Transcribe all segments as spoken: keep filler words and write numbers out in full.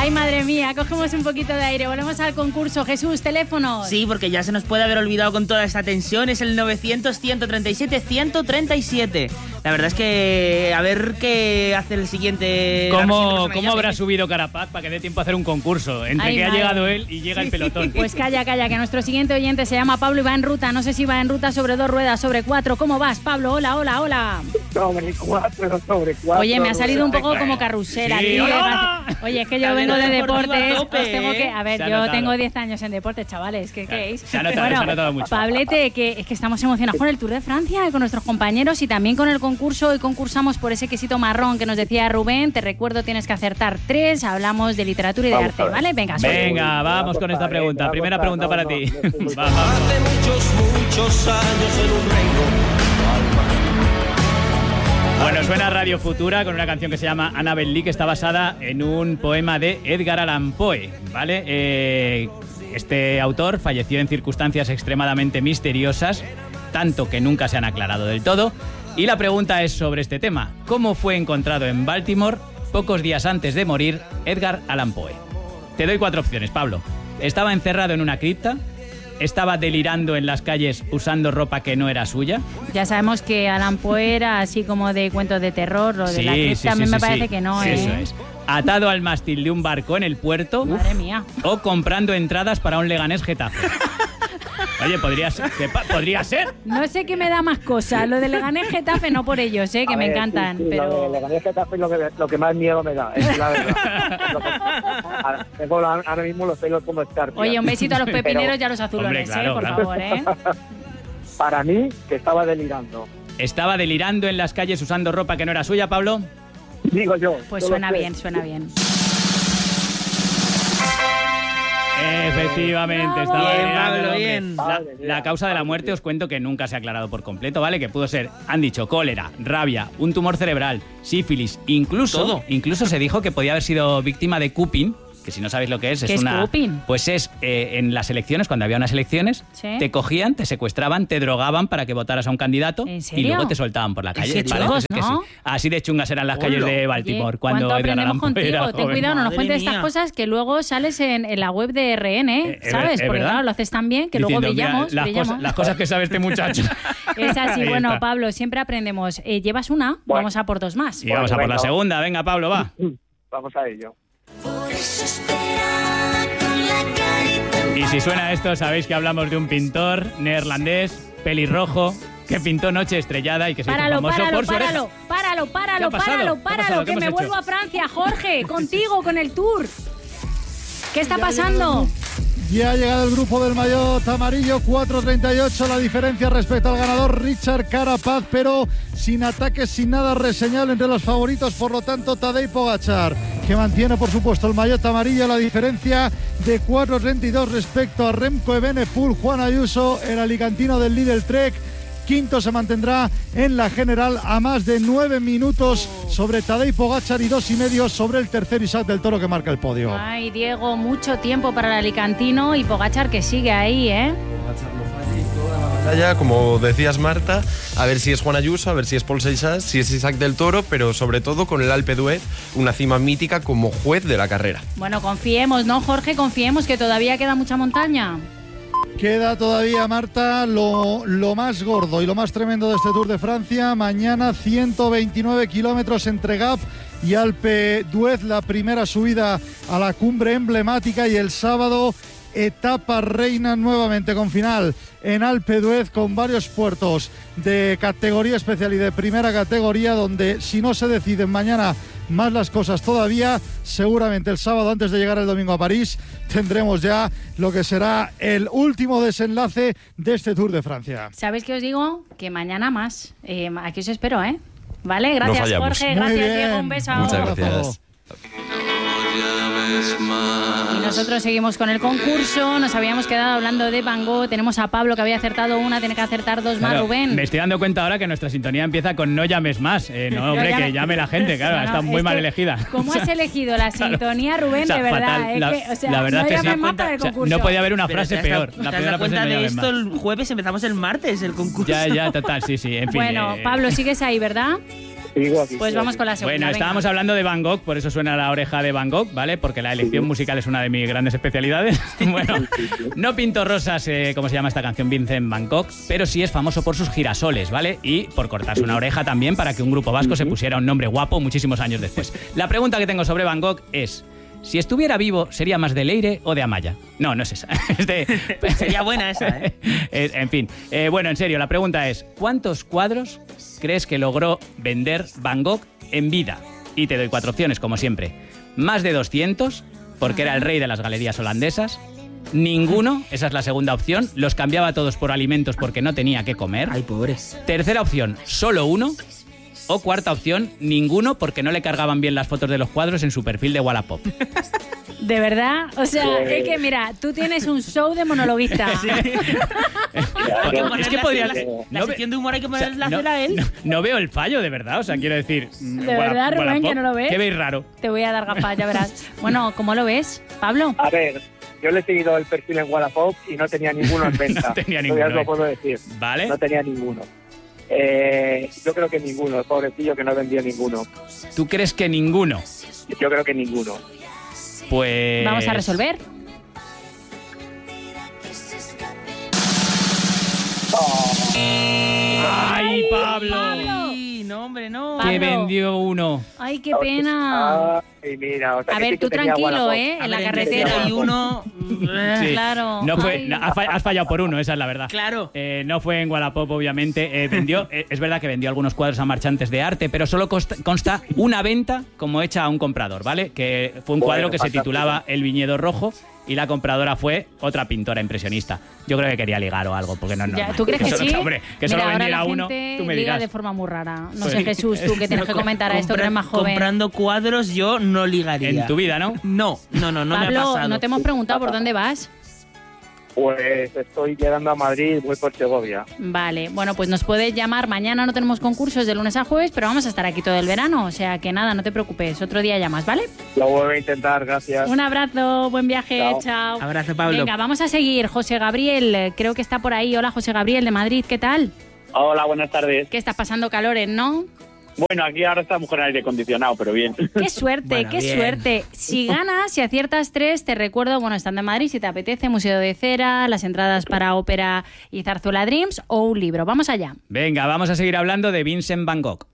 Ay, madre mía, cogemos un poquito de aire. Volvemos al concurso. Jesús, teléfonos. Sí, porque ya se nos puede haber olvidado con toda esta tensión. Es el novecientos, ciento treinta y siete, ciento treinta y siete. La verdad es que a ver qué hace el siguiente... ¿Cómo, ¿cómo habrá subido Carapaz para que dé tiempo a hacer un concurso? Entre Ay, que madre. ha llegado él y llega sí. el pelotón. Pues calla, calla, que nuestro siguiente oyente se llama Pablo y va en ruta. No sé si va en ruta sobre dos ruedas, sobre cuatro. ¿Cómo vas, Pablo? Hola, hola, hola. Sobre cuatro, sobre cuatro. Oye, me ha salido un poco como carrusel. Sí, Oye, es que yo vengo de deportes. Os tengo que... A ver, yo notado. tengo diez años en deportes, chavales. ¿Qué queréis? Se ha notado, bueno, se ha notado mucho. Pablete, que es que estamos emocionados con el Tour de Francia, con nuestros compañeros y también con el concurso. Hoy concursamos por ese quesito marrón que nos decía Rubén. Te recuerdo, tienes que acertar tres. Hablamos de literatura y de vamos arte, ¿vale? Venga, suelta. Venga, vamos con esta pregunta. Primera pregunta para ti. Hace muchos, muchos años en un reino. Bueno, suena Radio Futura con una canción que se llama Annabel Lee, que está basada en un poema de Edgar Allan Poe, ¿vale? Eh, este autor falleció en circunstancias extremadamente misteriosas, tanto que nunca se han aclarado del todo. Y la pregunta es sobre este tema. ¿Cómo fue encontrado en Baltimore, pocos días antes de morir, Edgar Allan Poe? Te doy cuatro opciones, Pablo. Estaba encerrado en una cripta. Estaba delirando en las calles usando ropa que no era suya. Ya sabemos que Allan Poe era así como de cuentos de terror o de sí, la cripta. Sí, a mí sí, me sí, parece sí. que no, sí, ¿eh? Eso es. Atado al mástil de un barco en el puerto. Madre mía. O comprando entradas para un Leganés Getafe. Oye, ¿podría ser? ¿Podría ser? No sé qué me da más cosa. Lo de Leganés Getafe no por ellos, ¿eh? Que a me ver, encantan. Sí, sí, pero... Lo de Leganés Getafe es lo que, lo que más miedo me da, es la verdad. Lo que, ahora, tengo ahora mismo los pelos como escarpias. Oye, un besito a los pepineros pero, y a los azulones, hombre, claro, ¿eh? Por claro. favor, ¿eh? Para mí, que estaba delirando. ¿Estaba delirando en las calles usando ropa que no era suya, Pablo? Digo yo. Pues suena bien, suena bien. Efectivamente, estaba bien, delirando el Pablo, hombre. bien. La, la causa de la muerte os cuento que nunca se ha aclarado por completo, ¿vale? Que pudo ser, han dicho, cólera, rabia, un tumor cerebral, sífilis, incluso, Todo. incluso se dijo que podía haber sido víctima de cupping, que si no sabéis lo que es, ¿Qué es es una... cupping? Pues es eh, en las elecciones, cuando había unas elecciones, ¿Sí? te cogían, te secuestraban, te drogaban para que votaras a un candidato ¿En y serio? luego te soltaban por la calle. serio? Vale, pues es que ¿no? sí. Así de chungas eran las Hola. calles de Baltimore Oye, cuando ¿cuánto Edgar Allan aprendemos Poe era contigo? Ten joven. cuidado, no nos Madre cuentes mía. estas cosas que luego sales en, en la web de R N, ¿eh? Eh, ¿Sabes? es Porque verdad. claro, lo haces tan bien que Diciendo, luego mira, brillamos, las, brillamos. cosas, las cosas que sabe este muchacho. Es así. Ahí Bueno, está. Pablo, siempre aprendemos. Eh, llevas una, Bueno. vamos a por dos más. Y vamos a por la Venga. segunda. Venga, Pablo, va. Vamos a ello. Y si suena esto, sabéis que hablamos de un pintor neerlandés, pelirrojo, que pintó Noche Estrellada y que se hizo Páralo, famoso páralo, por su páralo, oreja. páralo, ¿Qué páralo, ha pasado? páralo, ¿Qué ha páralo, pasado? ¿Qué que hemos me hecho? vuelvo a Francia, Jorge, contigo, con el Tour. ¿Qué está pasando? Ya ha llegado el grupo del maillot amarillo, cuatro treinta y ocho la diferencia respecto al ganador Richard Carapaz, pero sin ataques, sin nada reseñable entre los favoritos, por lo tanto Tadej Pogačar, que mantiene por supuesto el maillot amarillo, la diferencia de cuatro treinta y dos respecto a Remco Evenepoel. Juan Ayuso, el alicantino del Lidl Trek, quinto, se mantendrá en la general a más de nueve minutos sobre Tadej Pogačar y dos y medio sobre el tercer Isaac del Toro, que marca el podio. Ay, Diego, mucho tiempo para el alicantino y Pogačar que sigue ahí, ¿eh? batalla, como decías, Marta, a ver si es Juan Ayuso, a ver si es Paul Seixas, si es Isaac del Toro, pero sobre todo con el Alpe d'Huez, una cima mítica como juez de la carrera. Bueno, confiemos, ¿no, Jorge? Confiemos que todavía queda mucha montaña. Queda todavía, Marta, lo, lo más gordo y lo más tremendo de este Tour de Francia. Mañana ciento veintinueve kilómetros entre Gap y Alpe d'Huez, la primera subida a la cumbre emblemática, y el sábado etapa reina nuevamente con final en Alpe d'Huez, con varios puertos de categoría especial y de primera categoría, donde si no se deciden mañana más las cosas todavía, seguramente el sábado, antes de llegar el domingo a París, tendremos ya lo que será el último desenlace de este Tour de Francia. ¿Sabéis qué os digo? Que mañana más. Eh, aquí os espero, ¿eh? Vale, gracias, No fallamos. Jorge, Muy gracias, bien. Diego, un beso. Muchas gracias. Y nosotros seguimos con el concurso. Nos habíamos quedado hablando de Van Gogh. Tenemos a Pablo, que había acertado una, tiene que acertar dos más, Claro, Rubén. me estoy dando cuenta ahora que nuestra sintonía empieza con no llames más. Eh, no, hombre, llame- que llame la gente, claro, No, no, está muy es mal que, elegida. ¿Cómo O sea, has elegido la sintonía, Rubén? o sea, de verdad, fatal. eh, La- que, o sea, la verdad no es que sí. llames más para el O sea, concurso. no podía haber una Pero frase ¿te has dado- peor. La ¿Te has primera dado frase cuenta no de llames esto? más. El jueves empezamos el martes el concurso. Ya, ya, total, sí, sí, en fin. Bueno, eh, Pablo, sigues ahí, ¿verdad? Sigo aquí. Pues vamos con la segunda. Bueno, venga. estábamos hablando de Van Gogh, por eso suena la oreja de Van Gogh, ¿vale? Porque la elección musical es una de mis grandes especialidades. Bueno, no pintó rosas, eh, como se llama esta canción, Vincent Van Gogh, pero sí es famoso por sus girasoles, ¿vale? Y por cortarse una oreja también para que un grupo vasco se pusiera un nombre guapo muchísimos años después. La pregunta que tengo sobre Van Gogh es... Si estuviera vivo, ¿sería más de Leire o de Amaya? No, no es esa. Es de... Sería buena esa, ¿eh? En fin. Eh, bueno, en serio, la pregunta es, ¿cuántos cuadros crees que logró vender Van Gogh en vida? Y te doy cuatro opciones, como siempre. Más de doscientos, porque era el rey de las galerías holandesas. Ninguno, esa es la segunda opción. Los cambiaba todos por alimentos porque no tenía que comer. Ay, pobres. Tercera opción, solo uno. O cuarta opción, ninguno, porque no le cargaban bien las fotos de los cuadros en su perfil de Wallapop. De verdad, o sea, es que mira, tú tienes un show de monologuista. Sí. Claro. Es que podría... La, la no ve- sección de humor hay que o sea, ponerla no, a él. no- no veo el fallo, de verdad. O sea, quiero decir... ¿De verdad, Rubén, que no lo ves? ¿Qué veis raro? Te voy a dar gafas, ya verás. Bueno, ¿cómo lo ves, Pablo? A ver, yo le he seguido el perfil en Wallapop y no tenía ninguno en venta. No tenía Eso ninguno, ya os lo eh. puedo decir. ¿Vale? No tenía ninguno. Eh, yo creo que ninguno, pobrecillo que no vendió ninguno. ¿Tú crees que ninguno? Yo creo que ninguno. Pues... Vamos a resolver. ¡Ay, Pablo! Ay, no, hombre, no. Pablo. Que vendió uno. Ay, qué pena. Ay, mira, o sea, A que ver, sí que tú tenía tranquilo, Wallapop. ¿eh? A En la ver, carretera. entre y uno... Sí. Claro. No fue, Ay. no, has fa- has fallado por uno, esa es la verdad. Claro. Eh, no fue en Wallapop, obviamente. Eh, vendió, eh, es verdad que vendió algunos cuadros a marchantes de arte, pero solo consta, consta una venta como hecha a un comprador, ¿vale? Que fue un Bueno, cuadro que se fantástico. titulaba El viñedo rojo y la compradora fue otra pintora impresionista. Yo creo que quería ligar o algo, porque no es Ya, normal. ¿tú crees que solo- sí? Hombre, que Mira, solo ahora vendiera la uno, gente tú me liga dirás. de forma muy rara. No Pues- sé, Jesús, tú que tienes que comentar a esto, que eres más joven. Comprando cuadros yo no ligaría. En tu vida, ¿no? No, no, no, no me ha Pablo, pasado. no te hemos preguntado por dónde vas. Pues estoy llegando a Madrid, voy por Segovia. Vale, bueno, pues nos puedes llamar. Mañana no tenemos concursos de lunes a jueves, pero vamos a estar aquí todo el verano. O sea que nada, no te preocupes. Otro día llamas, ¿vale? Lo vuelvo a intentar, gracias. Un abrazo, buen viaje, Chao. chao. Abrazo, Pablo. Venga, vamos a seguir. José Gabriel, creo que está por ahí. Hola, José Gabriel de Madrid, ¿qué tal? Hola, buenas tardes. ¿Qué estás pasando calores, no? Bueno, aquí ahora estamos con aire acondicionado, pero bien. Qué suerte, Bueno, qué bien. suerte. Si ganas, si aciertas tres, te recuerdo, bueno, estando en Madrid, si te apetece, Museo de Cera, las entradas para ópera y Zarzuela Dreams o un libro. Vamos allá. Venga, vamos a seguir hablando de Vincent Van Gogh.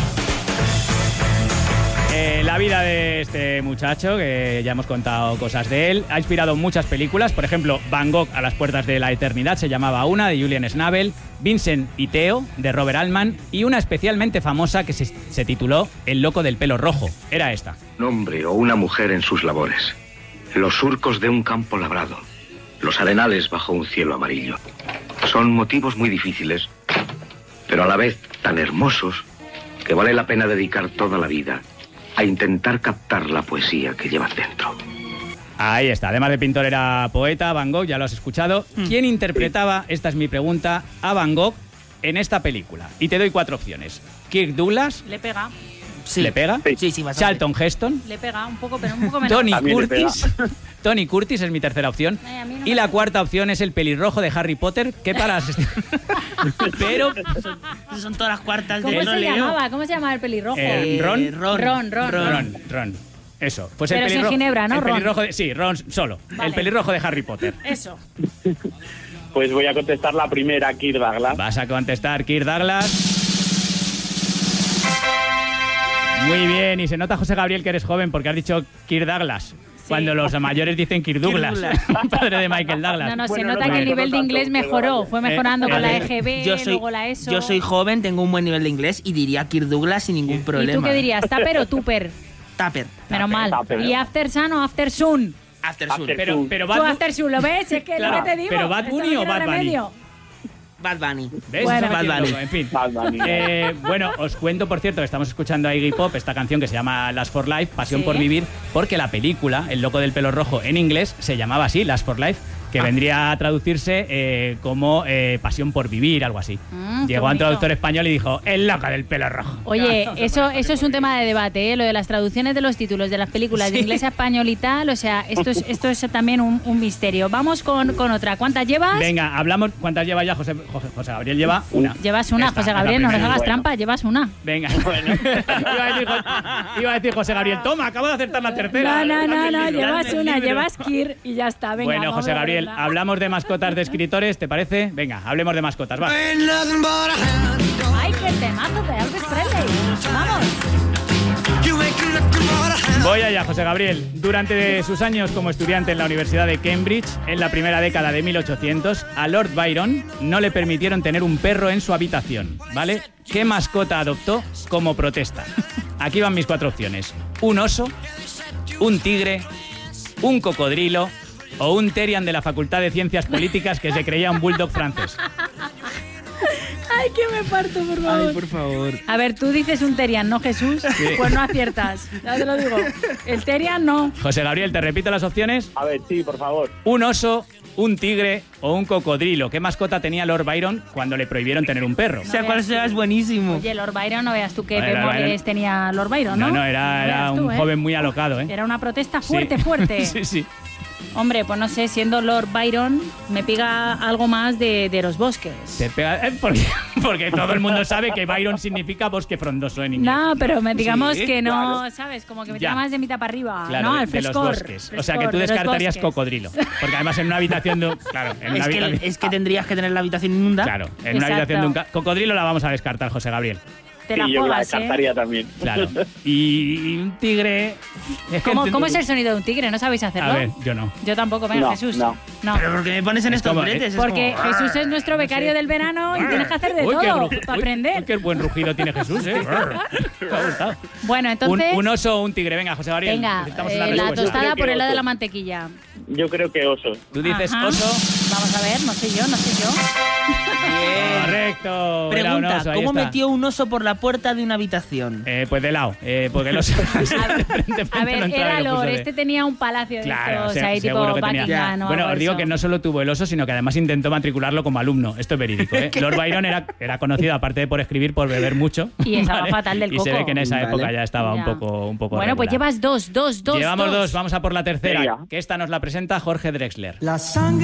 Eh, la vida de este muchacho, que ya hemos contado cosas de él, ha inspirado muchas películas. Por ejemplo, Van Gogh a las puertas de la eternidad se llamaba una, de Julian Schnabel, Vincent y Theo, de Robert Altman, y una especialmente famosa que se, se tituló El loco del pelo rojo. Era esta. Un hombre o una mujer en sus labores. Los surcos de un campo labrado. Los arenales bajo un cielo amarillo. Son motivos muy difíciles, pero a la vez tan hermosos que vale la pena dedicar toda la vida a intentar captar la poesía que llevan dentro. Ahí está. Además de pintor era poeta, Van Gogh, ya lo has escuchado. ¿Quién interpretaba, esta es mi pregunta, a Van Gogh en esta película? Y te doy cuatro opciones. Kirk Douglas, Le pega, Sí. ¿le pega? Sí, sí, bastante. Charlton Heston, le pega un poco, pero un poco menos. Tony También le Curtis. Tony Curtis es mi tercera opción. Ay, a mí no Y me la gusta. cuarta opción es el pelirrojo de Harry Potter, que para... Pero... Esas son todas las cuartas ¿Cómo de se Roleo. llamaba? ¿Cómo se llamaba el pelirrojo? Eh, ¿Ron? Ron. Ron, Ron. Ron, Ron. Eso. Pues Pero el sin pelirrojo, ginebra, ¿no, el Ron? pelirrojo de- sí, Ron solo. Vale. El pelirrojo de Harry Potter. Eso. Pues voy a contestar la primera, Kirk Douglas. Vas a contestar Kirk Douglas. Muy bien, y se nota, José Gabriel, que eres joven porque has dicho Kirk Douglas. Cuando los mayores dicen Kirk Douglas, Douglas. padre de Michael Douglas. No, no, se Bueno, nota no que el tanto, nivel no de inglés tanto, pero mejoró. vaya. Fue mejorando Eh, con la eh, E G B, Yo soy, luego la ESO. yo soy joven, tengo un buen nivel de inglés y diría Kirk Douglas sin ningún problema. ¿Y tú qué dirías? ¿Tupper o Tupper? Tupper. Menos mal. Tupper. ¿Y After Sun o After Sun? After Sun. After- Pero, pero Tú Bad, Bu- After Sun, ¿lo ves? Es que es Claro, lo que te digo. pero Bad Esto no Bunny o tiene Bad Bunny. remedio. Bad Bunny. ¿ves? Bueno. Eso me Bad tiene Bunny. loco, en fin. Bad Bunny. Eh, bueno, os cuento, por cierto, que estamos escuchando a Iggy Pop, esta canción que se llama Last for Life, Pasión Sí. por Vivir, porque la película, El loco del pelo rojo, en inglés, se llamaba así, Last for Life, que vendría a traducirse eh, como eh, pasión por vivir, algo así. Mm, Llegó a un traductor español y dijo, el loca del pelo rojo. Oye, eso, eso es un tema de debate, ¿eh? Lo de las traducciones de los títulos de las películas Sí. de inglés a español y tal, o sea, esto es, esto es también un, un misterio. Vamos con, con otra. ¿Cuántas llevas? Venga, hablamos. ¿Cuántas lleva ya José, José, José Gabriel? Lleva una. Llevas una, Esta, José es la Gabriel, no nos primera. hagas Bueno. trampa, llevas una. Venga, bueno. iba, a decir, Jo- iba a decir José Gabriel, toma, acabo de acertar la tercera. No, no, no, Dame el no, libro, llevas dame el una, libro. llevas Kir y ya está. Venga, Bueno, vamos José a Gabriel, verla. hablamos de mascotas de escritores, ¿te parece? Venga, hablemos de mascotas, va. ¡Ay, qué temazo de Elvis Presley! ¡Vamos! Voy allá, José Gabriel. Durante sus años como estudiante en la Universidad de Cambridge, en la primera década de mil ochocientos, a Lord Byron no le permitieron tener un perro en su habitación, ¿vale? ¿Qué mascota adoptó como protesta? Aquí van mis cuatro opciones. Un oso, un tigre, un cocodrilo o un terrian de la Facultad de Ciencias Políticas que se creía un bulldog francés. ¡Ay, que me parto, por favor! Ay, por favor. A ver, tú dices un Terian, ¿no, Jesús? Pues no aciertas. Ya te lo digo. El Terian no. José Gabriel, te repito las opciones. A ver, sí, por favor. Un oso, un tigre o un cocodrilo. ¿Qué mascota tenía Lord Byron cuando le prohibieron tener un perro? O sea, cuál sea es buenísimo. Oye, Lord Byron, no veas tú qué Vale, memorias vale. tenía Lord Byron, ¿no? No, no, era, No era veas un tú, ¿eh? joven muy alocado, ¿eh? Era una protesta fuerte, Sí. fuerte. sí, sí. Hombre, pues no sé, siendo Lord Byron, me piga algo más de, de los bosques. Te pega, eh, porque, porque todo el mundo sabe que Byron significa bosque frondoso en inglés. No, pero me, digamos Sí, que no, claro. ¿sabes? Como que me Ya. tira más de mitad para arriba, Claro, ¿no? de, Al de los frescor. bosques. O sea, que frescor tú de los descartarías bosques. cocodrilo. Porque además en una habitación de un... Claro, en una Es que, habitación... es que tendrías que tener la habitación inundada. Claro, en una Exacto. habitación de un... ca- Cocodrilo la vamos a descartar, José Gabriel. Te la Sí, yo la juegas, ¿eh? descartaría también. Claro. Y, y un tigre... Es que ¿Cómo, ent- ¿Cómo es el sonido de un tigre? ¿No sabéis hacerlo? A ver, yo no. Yo tampoco, venga, No, Jesús. no. No. Pero ¿por qué me pones en Es estos como- bretes? Es Porque como- Jesús es nuestro becario del verano y tienes que hacer de Uy, qué todo rugi- para uy, aprender. uy, qué buen rugido tiene Jesús, ¿eh? Me ha gustado. Bueno, Un, entonces, un oso o un tigre. Venga, José Gabriel. venga, necesitamos eh, una la respuesta. tostada Yo creo por que el lado de oso. la mantequilla. Yo creo que oso. Tú dices Ajá. oso. Vamos a ver, no sé yo, no sé yo. Bien. Correcto. Era un Pregunta, oso, ahí ¿cómo está. metió un oso por la puerta de una habitación? Eh, pues de lado, eh, porque el oso... de frente, frente A ver, no entraba era y lo puso Lord, de- este tenía un palacio de Claro, estos, se- ahí tipo seguro que tenía. Buckingham o Bueno, algo os digo de que eso. no solo tuvo el oso, sino que además intentó matricularlo como alumno. Esto es verídico, ¿eh? Lord Byron era, era conocido, aparte de por escribir, por beber mucho. Y estaba fatal del Y se ve coco. que en esa Vale. época ya estaba Ya. un poco un poco Bueno, pues regular. llevas dos, dos, dos. Llevamos dos, vamos a por la tercera, Venga. que esta nos la presenta Jorge Drexler. La sangre